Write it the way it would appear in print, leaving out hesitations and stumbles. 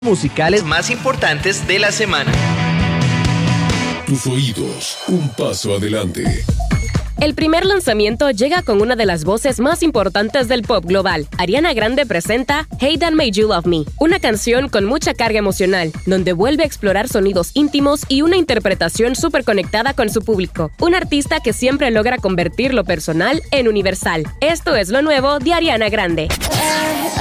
musicales más importantes de la semana. Tus oídos, un paso adelante. El primer lanzamiento llega con una de las voces más importantes del pop global. Ariana Grande presenta Hey Dan Made You Love Me, una canción con mucha carga emocional, donde vuelve a explorar sonidos íntimos y una interpretación súper conectada con su público. Un artista que siempre logra convertir lo personal en universal. Esto es lo nuevo de Ariana Grande.